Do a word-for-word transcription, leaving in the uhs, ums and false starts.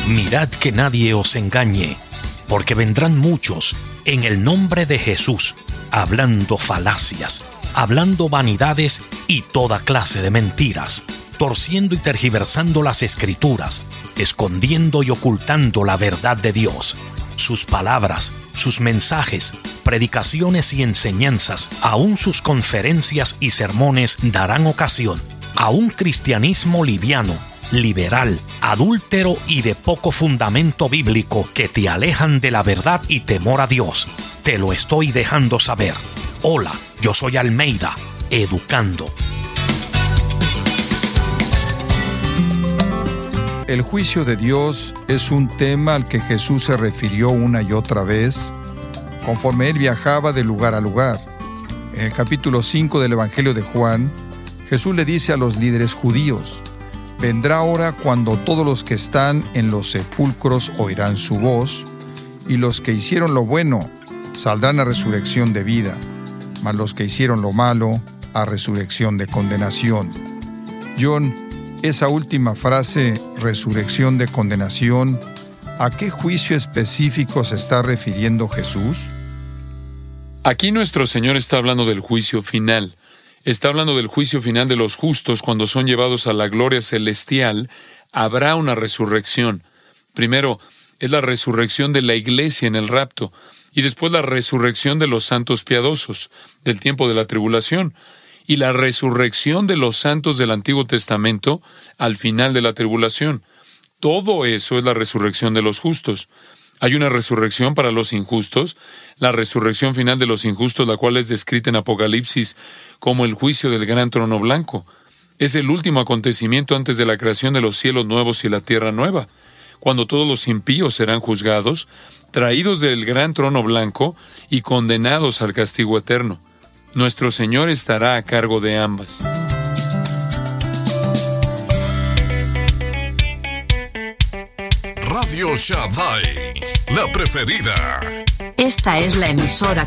Mirad que nadie os engañe, porque vendrán muchos en el nombre de Jesús, hablando falacias, hablando vanidades y toda clase de mentiras, torciendo y tergiversando las Escrituras, escondiendo y ocultando la verdad de Dios. Sus palabras, sus mensajes, predicaciones y enseñanzas, aun sus conferencias y sermones darán ocasión a un cristianismo liviano, liberal, adúltero y de poco fundamento bíblico que te alejan de la verdad y temor a Dios. Te lo estoy dejando saber. Hola, yo soy Almeida, educando. El juicio de Dios es un tema al que Jesús se refirió una y otra vez conforme él viajaba de lugar a lugar. En el capítulo cinco del Evangelio de Juan, Jesús le dice a los líderes judíos: vendrá hora cuando todos los que están en los sepulcros oirán su voz, y los que hicieron lo bueno saldrán a resurrección de vida, mas los que hicieron lo malo a resurrección de condenación. John, esa última frase, resurrección de condenación, ¿a qué juicio específico se está refiriendo Jesús? Aquí nuestro Señor está hablando del juicio final. Está hablando del juicio final de los justos cuando son llevados a la gloria celestial. Habrá una resurrección. Primero, es la resurrección de la iglesia en el rapto, y después la resurrección de los santos piadosos, del tiempo de la tribulación, y la resurrección de los santos del Antiguo Testamento al final de la tribulación. Todo eso es la resurrección de los justos. Hay una resurrección para los injustos, la resurrección final de los injustos, la cual es descrita en Apocalipsis como el juicio del gran trono blanco. Es el último acontecimiento antes de la creación de los cielos nuevos y la tierra nueva, cuando todos los impíos serán juzgados, traídos del gran trono blanco y condenados al castigo eterno. Nuestro Señor estará a cargo de ambas. Radio Shaddai, la preferida. Esta es la emisora